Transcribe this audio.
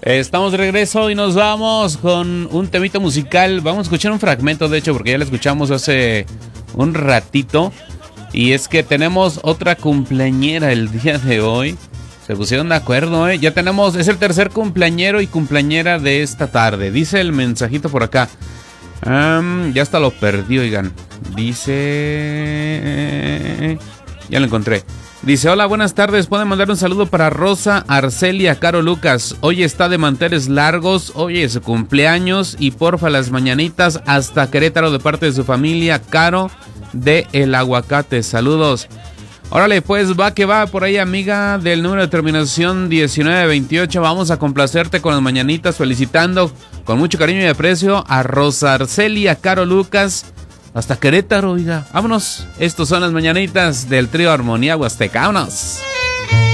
Estamos de regreso y nos vamos con un temita musical. Vamos a escuchar un fragmento, de hecho, porque ya lo escuchamos hace un ratito. Y es que tenemos otra cumpleañera el día de hoy. Se pusieron de acuerdo, ¿eh? Ya tenemos, es el tercer cumpleañero y cumpleañera de esta tarde. Dice el mensajito por acá. Ya hasta lo perdí, oigan. Dice... Ya lo encontré. Dice, hola, buenas tardes. ¿Pueden mandar un saludo para Rosa, Arcelia, Caro Lucas? Hoy está de manteles largos, hoy es su cumpleaños. Y porfa, las mañanitas hasta Querétaro de parte de su familia, Caro de El Aguacate. Saludos. Órale, pues va que va por ahí, amiga del número de terminación 1928. Vamos a complacerte con las mañanitas, felicitando con mucho cariño y aprecio a Rosa Arcelia, Caro Lucas, hasta Querétaro, oiga. Vámonos, estos son las mañanitas del trío Armonía Huasteca. Vámonos.